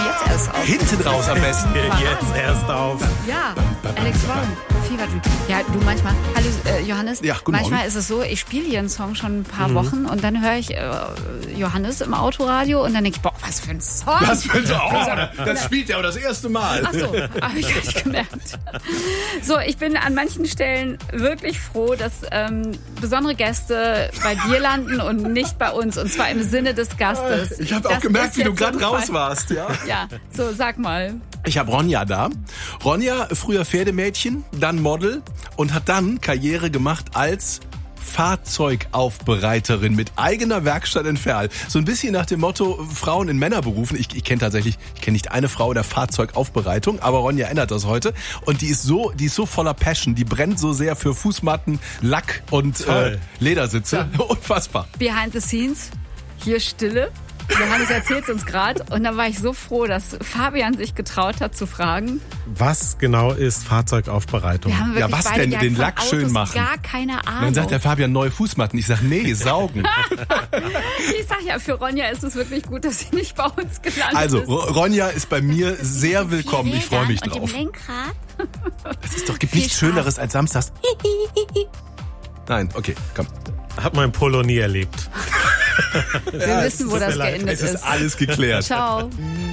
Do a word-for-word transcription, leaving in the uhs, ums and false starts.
jetzt erst auf. Hinten raus am besten. Jetzt erst auf. Ja, Alex Brown. Fever Dream. Ja, du manchmal, hallo äh, Johannes, Ja, guten manchmal Morgen. ist es so, ich spiele hier einen Song schon ein paar Wochen und dann höre ich äh, Johannes im Autoradio und dann denke ich, boah, was für ein Song. Das, wird, oh, das spielt er aber das erste Mal. Ach so, habe ich gar nicht gemerkt. So, ich bin an manchen Stellen wirklich froh, dass ähm, besondere Gäste bei dir landen und nicht bei uns. Und zwar im Sinne des Gastes. Ich habe auch Das gemerkt, ist wie du jetzt so gerade ein raus Fall. warst. Ja. Ja, so, sag mal. Ich habe Ronja da. Ronja, früher Pferdemädchen, dann Model und hat dann Karriere gemacht als Fahrzeugaufbereiterin mit eigener Werkstatt in Verl. So ein bisschen nach dem Motto Frauen in Männerberufen. Ich, ich kenne tatsächlich, ich kenne nicht eine Frau der Fahrzeugaufbereitung, aber Ronja ändert das heute. Und die ist so, die ist so voller Passion, die brennt so sehr für Fußmatten, Lack und äh, Ledersitze. Unfassbar. Behind the scenes, hier Stille. Johannes erzählt es uns gerade und da war ich so froh, dass Fabian sich getraut hat zu fragen. Was genau ist Fahrzeugaufbereitung? Wir haben wirklich Ja, was beide denn? ja Den von Lack Autos schön machen. Gar keine Ahnung. Dann sagt der Fabian neue Fußmatten. Ich sag nee, saugen. Ich sag ja, für Ronja ist es wirklich gut, dass sie nicht bei uns gelandet Also, ist. Ronja ist bei mir sehr willkommen. Ich freue mich und drauf. Dem Lenkrad. Es ist doch, gibt Viel nichts Spaß. Schöneres als samstags. Nein, okay, komm. Hab mein Polo nie erlebt. Wir wissen, wo tut mir das leid. geendet Es ist ist. alles geklärt. Ciao.